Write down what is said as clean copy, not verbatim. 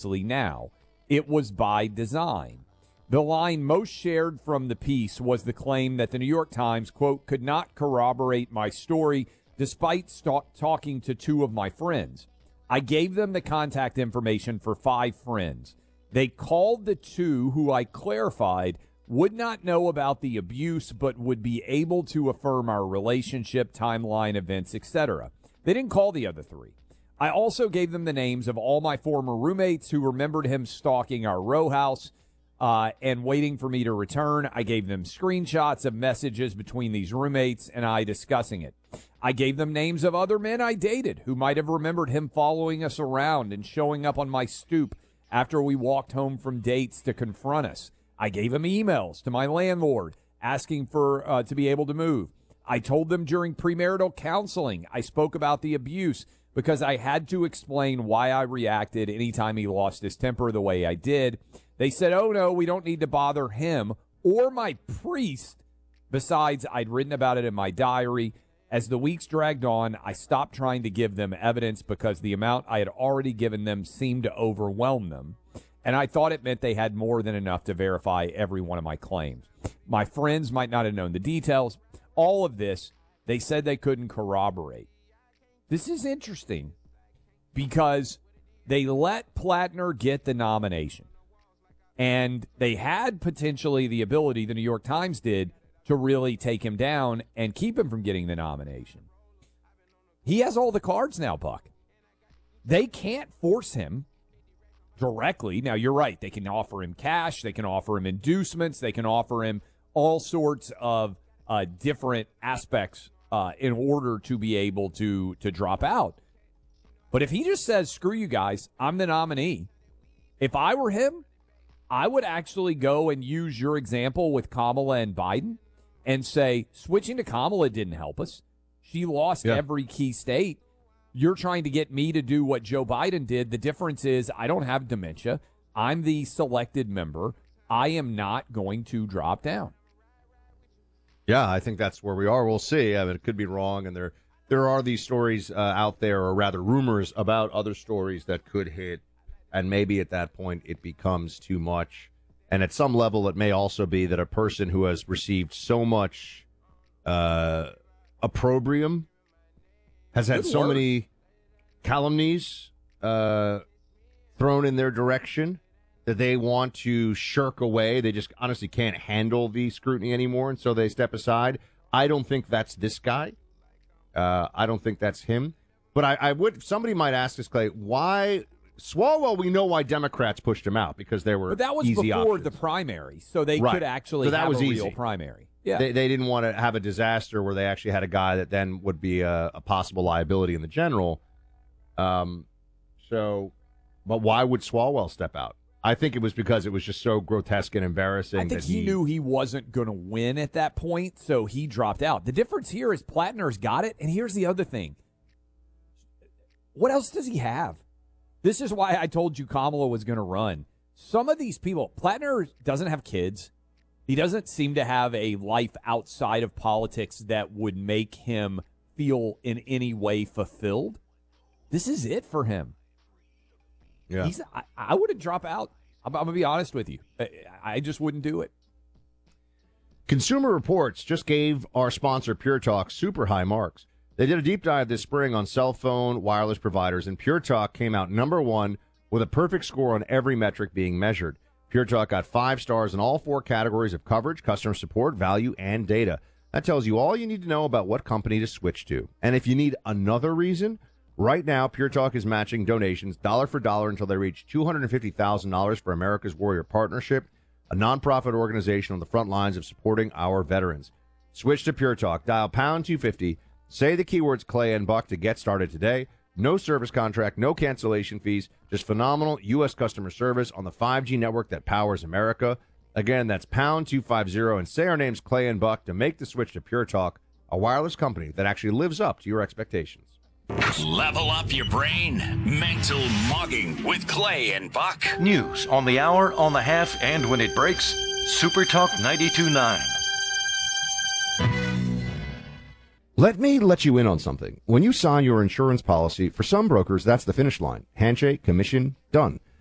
obviously now. It was by design. The line most shared from the piece was the claim that the New York Times, quote, could not corroborate my story despite talking to 2 of my friends. I gave them the contact information for 5 friends. They called the 2 who I clarified would not know about the abuse but would be able to affirm our relationship, timeline, events, etc. They didn't call the other 3. I also gave them the names of all my former roommates who remembered him stalking our row house and waiting for me to return. I gave them screenshots of messages between these roommates and I discussing it. I gave them names of other men I dated who might have remembered him following us around and showing up on my stoop after we walked home from dates to confront us. I gave them emails to my landlord asking for to be able to move. I told them during premarital counseling I spoke about the abuse because I had to explain why I reacted anytime he lost his temper the way I did. They said, oh, no, we don't need to bother him or my priest. Besides, I'd written about it in my diary. As the weeks dragged on, I stopped trying to give them evidence because the amount I had already given them seemed to overwhelm them. And I thought it meant they had more than enough to verify every one of my claims. My friends might not have known the details. All of this, they said they couldn't corroborate. This is interesting because they let Plattner get the nomination. And they had potentially the ability, the New York Times did, to really take him down and keep him from getting the nomination. He has all the cards now, Buck. They can't force him directly. Now, you're right. They can offer him cash. They can offer him inducements. They can offer him all sorts of different aspects in order to be able to drop out. But if he just says, screw you guys, I'm the nominee, if I were him, I would actually go and use your example with Kamala and Biden and say, switching to Kamala didn't help us. She lost every key state. You're trying to get me to do what Joe Biden did. The difference is I don't have dementia. I'm the selected member. I am not going to drop down. Yeah, I think that's where we are. We'll see. I mean, it could be wrong, and there are these stories out there, or rather rumors about other stories that could hit, and maybe at that point it becomes too much. And at some level, it may also be that a person who has received so much opprobrium has had so many calumnies thrown in their direction that they want to shirk away. They just honestly can't handle the scrutiny anymore, and so they step aside. I don't think that's this guy. I don't think that's him. But I would. Somebody might ask us, Clay, why Swalwell? We know why Democrats pushed him out, because there were but that was easy before options. the primary, so they could actually have a real primary. Yeah, they didn't want to have a disaster where they actually had a guy that then would be a possible liability in the general. But why would Swalwell step out? I think it was because it was just so grotesque and embarrassing. I think he knew he wasn't going to win at that point, so he dropped out. The difference here is Plattner's got it, and here's the other thing. What else does he have? This is why I told you Kamala was going to run. Some of these people, Plattner doesn't have kids. He doesn't seem to have a life outside of politics that would make him feel in any way fulfilled. This is it for him. Yeah, I wouldn't drop out. I'm going to be honest with you. I just wouldn't do it. Consumer Reports just gave our sponsor Pure Talk super high marks. They did a deep dive this spring on cell phone wireless providers, and Pure Talk came out number one with a perfect score on every metric being measured. Pure Talk got 5 stars in all 4 categories of coverage, customer support, value, and data. That tells you all you need to know about what company to switch to. And if you need another reason, right now, Pure Talk is matching donations dollar for dollar until they reach $250,000 for America's Warrior Partnership, a nonprofit organization on the front lines of supporting our veterans. Switch to Pure Talk. Dial pound 250. Say the keywords Clay and Buck to get started today. No service contract, no cancellation fees, just phenomenal U.S. customer service on the 5G network that powers America. Again, that's pound 250, and say our name's Clay and Buck to make the switch to Pure Talk, a wireless company that actually lives up to your expectations. Level up your brain. Mental Mogging with Clay and Buck. News on the hour, on the half, and when it breaks. Super Talk 92.9. Let me let you in on something. When you sign your insurance policy, for some brokers, that's the finish line. Handshake, commission, done.